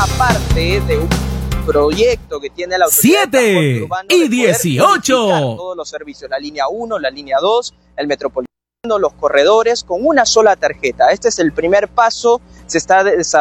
forma parte de un proyecto que tiene la Autoridad de Transporte Urbano de 7:18. todos los servicios, la línea 1, la línea 2, el metropolitano, los corredores, con una sola tarjeta. Este es el primer paso, se está desarrollando